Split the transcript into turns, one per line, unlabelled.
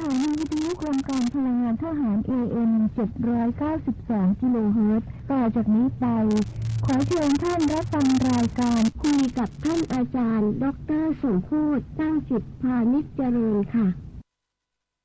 ถานีวิทยุกรมการพลังงานทหาร AM 792 กิโลเฮิรตซ์ต่อจากนี้ไปขอเชิญท่านรับฟังรายการคุยกับท่านอาจารย์ดร.สมโภช ตั้งจิตพานิชเจริญค่ะ